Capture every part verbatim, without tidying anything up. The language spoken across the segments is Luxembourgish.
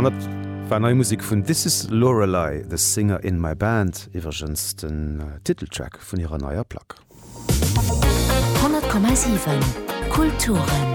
An dat war neue Musik vun This is Lorelei, the Singer in my Band, iwwergens den äh, Titeltrack vun ihrer neuer Plaque. hundert Komma sieben Kulturen.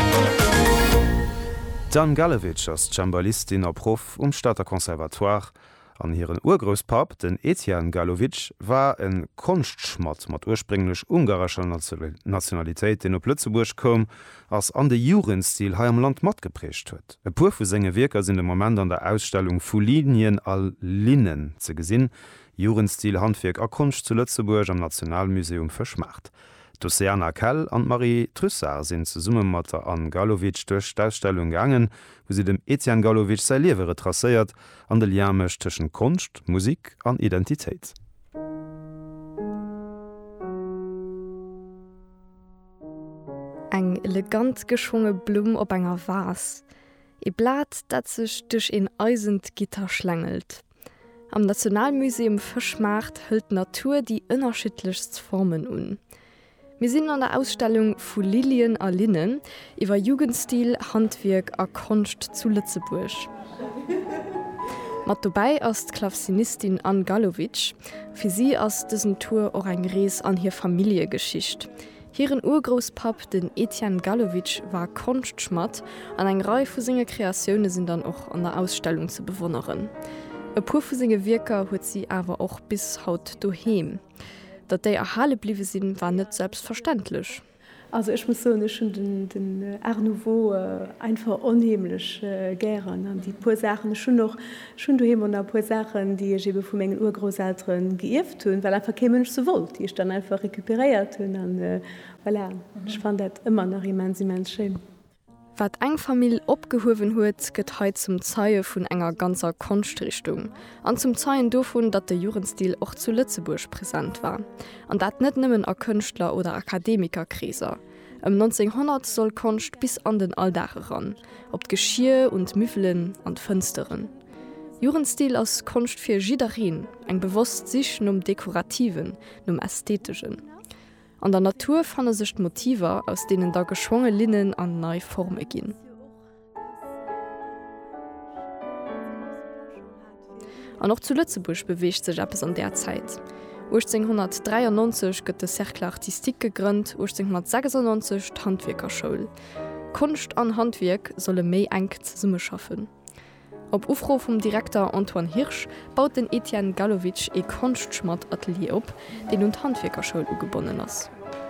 Dan Galowitsch als Cembalistin a Prof um Stadter Konservatoire. An hiren Urgrospap, den Etienne Galowitsch, war en Konstschmat mat ursprünglech ungarischer Nationalitéit, den op Lützeburg kom, ass an de Jurenstil ha am Land mat geprecht huet. E puer vu senge Wirker sinn de Moment an der Ausstellung Folinien all Linnen ze gesinn, Jurenstil Handwerk a Kunst zu Lützeburg am Nationalmuseum verschmacht. Dosiana Kell an Marie Trussard sind ze Summematter an Galowitsch durch d'Ausstellung gangen, wo sie dem Etienne Galowitsch sei Liewere tracéiert an de Liamech tschen Kunst, Musik an Identität. Eng elegant geschwunge Blum op enger Vas. E Blatt, dat sech duch en eisend Gitter schlängelt. Am Nationalmuseum verschmacht hëlt Natur die ënnerschiedlichst Formen un. Wir sind an der Ausstellung Folinien a Linnen iwwer Jugendstil, Handwerk a Kunst zu Lützeburg. Mat dabei as Klavzinistin Anne Galowitsch, für sie as diesen Tour auch ein Rees an hier Familiegeschicht. Hieren Urgrospap, den Etienne Galowitsch, war Kunstschmat, an eng Reihe vu singe Kreationen sind dann auch an der Ausstellung zu bewundern. E pur vu singe Wirker huet sie aber auch bis haut doheim. Dat déi erhale bliewe sinn war net selbstverständlich. Also ich muss so schon den, den Art Nouveau äh, einfach unheimlich äh, gern. Und die paar Sachen schon noch schon daheim noch paar Sachen, die ich eben von meinen Urgroßeltern geirrt habe, weil einfach kein Mensch so wollte, die ich dann einfach rekuperiert habe. Und äh, voilà, mhm. ich fand das immer noch immens, immens schön. Wat eng Familie opgehowen huet, gëtt heit zum Zeie vun enger ganzer Kunstrichtung. An zum Zeien dovon, dat der Jurenstil och zu Lützeburg präsent war. An dat net nimmen a Künstler oder Akademikerkriser. Im neunzehnhundert soll Kunst bis an den Aldache ran, op d Geschirr und Müffelen an Fensteren. Jurenstil aus Kunst fir Jiderin, eng bewusst sich num Dekorativen, num Ästhetischen. An der Natur fanne sich Motive, aus denen da geschwungene Linnen an neue Formen gehen. Und auch zu Lützeburg bewegt sich etwas an der Zeit. achtzehnhundertdreiundneunzig gëtt de Cercle Artistique gegrünnt, achtzehnhundertsechsundneunzig die Handwerkerschule. Kunst an Handwerk solle méi eng zusammen schaffen. Op Ufruf vom Direktor Antoine Hirsch baut den Etienne Galowitsch e Kunstschmat-Atelier op, den und Handwerkerschule ugebunden ass.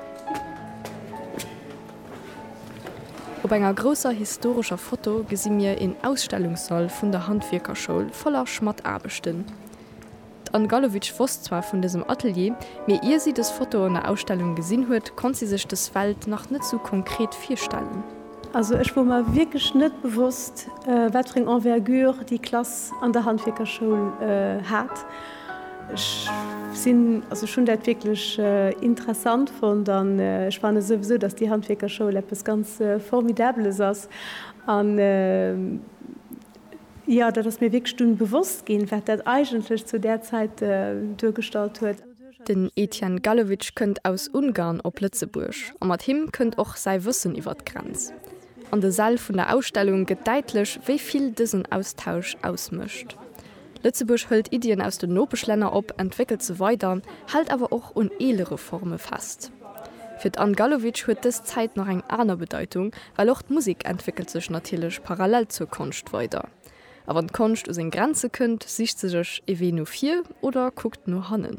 Op enger grosser historischer Foto gesinn mir en Ausstellungssaal vun der Handwerkerschule voller Schmattabechten. An Galowitsch wusste zwar von diesem Atelier, mir ihr sie das Foto in der Ausstellung gesehen hat, konnte sie sich das Feld noch nicht so konkret vorstellen. Also ich war mir wirklich nicht bewusst, äh, was für eine Envergure die Klasse an der Handwerkerschule äh, hat. Ich bin also schon das wirklich äh, interessant von dann äh, ich fand sowieso, dass die Handwerkerschule etwas ganz äh, Formidables ist. Und, äh, ja, das ist mir wirklich schon bewusst gehen, was das eigentlich zu der Zeit äh, durchgestaltet wird. Den Etienne Galowitsch könnt aus Ungarn op Lützeburg. Und mit ihm könnt auch sein Wissen über die Grenze. An der Saal von der Ausstellung geht deutlich, wie viel diesen Austausch ausmischt. Lützeburg hält Ideen aus den Nobeschländer ab, entwickelt sie weiter, hält aber auch unedlere Formen fest. Für Anne Galowitsch hat das Zeit noch eine andere Bedeutung, weil auch die Musik entwickelt sich natürlich parallel zur Kunst weiter. Aber wenn die Kunst aus den Grenzen kommt, sieht sie sich ewe nur viel oder guckt nur hannen.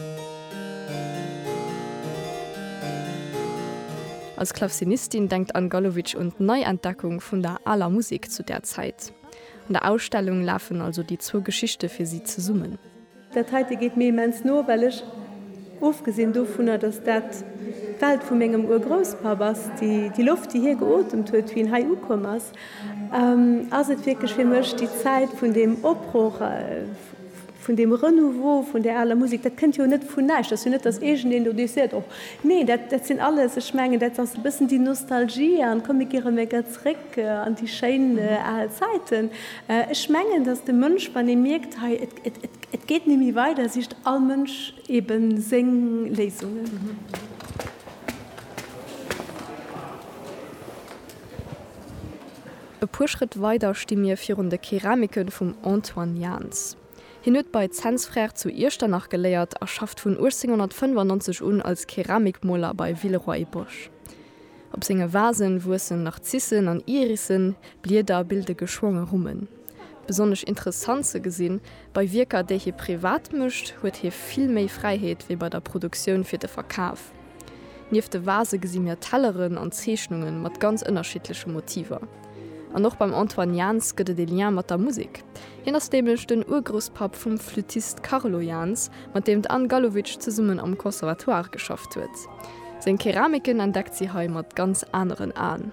Als Klavzinistin denkt Anne Galowitsch und Neuentdeckung von der aller Musik zu der Zeit. In der Ausstellung laufen also die zwei Geschichten für sie zu summen. Der heute geht mir immens nur, weil ich aufgesehen davon, dass das Welt von meinem Urgroßpapa ist, die, die Luft, die hier geatmet wird, wie ein Hai gekommen ist. Ähm, also wirklich für mich die Zeit von dem Abbruch, äh, von dem Renouveau, von der aller Musik, das kennt ihr nicht von nichts. Das ist nicht das Egen, den du dir siehst. Oh, nee, das, das sind alles, ich meine, das ist ein bisschen die Nostalgie, und komme ich gerne mega zurück äh, an die schönen äh, Zeiten. Äh, ich meine, dass der Mensch, wenn er merkt, hey, es, es, es, es geht nicht mehr weiter, sieht alle Menschen eben singen Lesungen. Mhm. E puer Schritt weiter stimme mir virrunde Keramiken vum Antoine Jans. Hin huet bei Zenzfrère zu Irsternach geléiert, er schafft vun neunzehnhundertfünfundneunzig un als Keramikmoller bei Villeroy-Bosch. Op senge Vasen, Wussen, Narzissen an Irissen, Blieder bilde geschwonge Rummen. Besonders interessant ze gesinn, bei Wirker, déi hi privat mischt, huet hi viel méi Freiheet wie bei der Produktion fir de Verkauf. Nief de Vase gesinn mir Talleren an Zeechhnungen mat ganz ënnerschiedliche Motive. An noch beim Antoine Jans gëtt de Lien mat der Musik. Hinners demech den Urgroßpap vum Flütist Carlo Jans, mat dem d'Anne Gallowitsch ze summen am Konservatoire geschafft huet. Se Keramiken entdeckt sie he mat ganz anderen an.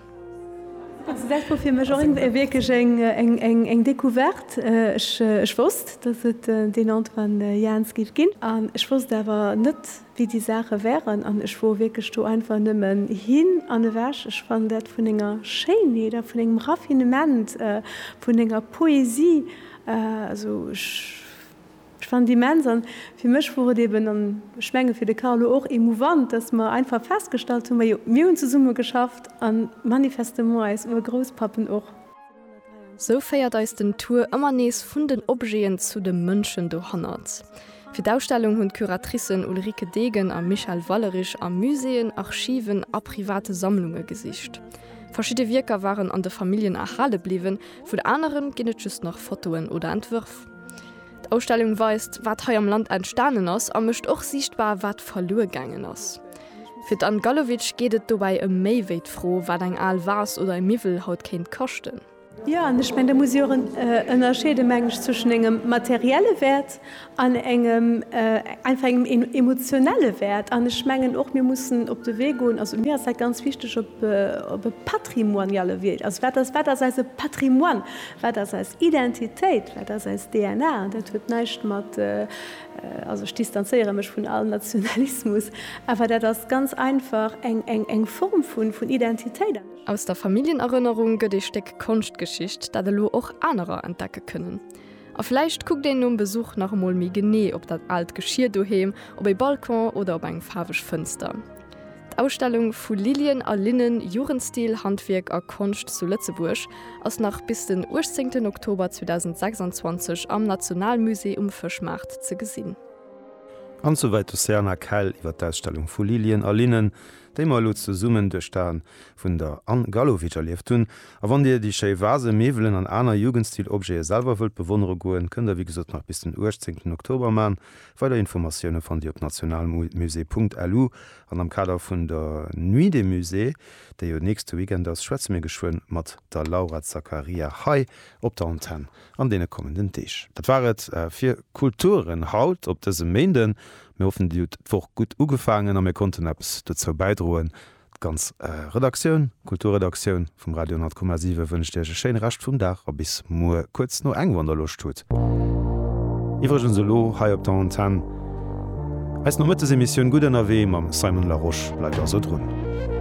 fir wirklich eng eng eng eng Dekouvert ich wusst, dat het den Antoine Jans giet ginn. an ich wusst dawer net wie die Sache wären an ich wo wirklich sto einfach nimmen hin an de wäsch. Ich fand dat vun enger Scheineder, vun engem Raffinement, vun enger Poesie, also ich, ich fand die Menschen für mich wurde eben an Schmenge für de Carlo auch emovant, dass man einfach festgestellt haben, wir mir zu Summe geschafft an Manifestement über Großpappen auch. So feiert als den Tour immer nees vun den Objekten zu den Mënschen do honnert. Für die Ausstellung hun Kuratrissen Ulrike Degen an Michael Wallerich am Museen, Archiven a private Sammlungen gesicht. Verschiedene Wirker waren an de Familien erhalle blieben, für die anderen ginnet just noch Fotoen oder Entwürfe. Die Ausstellung weist, wat he am Land entstanden ass, a mischt och sichtbar wat verlorengegangen ass. Für Anne Gallowitsch gehtt dabei e méiweit froh, wat eng Aal was oder ein Mivel haut kennt kochten. Ja, und ich meine, der Museum äh, unterscheidet mensch zwischen einem materiellen Wert an engem äh, einfach einem emotionellen Wert. Und ich meine auch, wir müssen auf den Weg gehen, also mir ist halt ganz wichtig, ob, äh, ob patrimoniale Wert. Also was das, was das heißt Patrimoine, was das heißt Identität, was das heißt D N A. Das wird nicht mit, äh, also ich distanziere mich von allem Nationalismus, aber das ist ganz einfach eng eng eng Form von, von Identität. Aus der Familienerinnerung gëtt steck Konstgeschicht, dat de lo och anderer entdecke kënnen. A vielleicht guckt den um Besuch nach mal mi gené, ob dat alt Geschirr doheem, ob ei Balkon oder ob eng farbig Fenster. Die Ausstellung vu Lilien a Linnen, Jugendstil, Handwerk a Konst zu Lützeburg ass nach bis den urzehnten Oktober zweitausendsechsundzwanzig am Nationalmuseum Fischmacht ze gesinn. Ansoweit Serna Keil iwwer d'Ausstellung vu Lilien a Linnen, déi mal lo ze summen de Stern vun der Anne Gallowitsch erlieft hunn, a wann Dir die Schei Vase Mewelen an aner Jugendstilobjee selber wëlt bewonnere goen, kën der wie gesot nach bis den urzehnten Oktober man, weil der Informationoune van Di op nationalmusee punkt l u an am Kader vun der Nuit de Musée, déi jo nächste Weekend ass Schwezme geschwoen mat der Laura Zakaria Hai op der Antenne an dee kommenden Deeg. Dat waret äh, fir Kulturen haut op dese Meden, mir hoffen Di woch gut ugefangen an mir konnten Apps dazu beidroen. Ganz äh, Redaktion, Kulturredaktion vom Radio null Komma sieben wünscht dir schön rasch vum Dach, a bis mo kurz no eng wanderlos tut. Iwergen solo hai op der Antenne. Als no mit Emission gut an erwe am Simon Laroche bleibt also drun.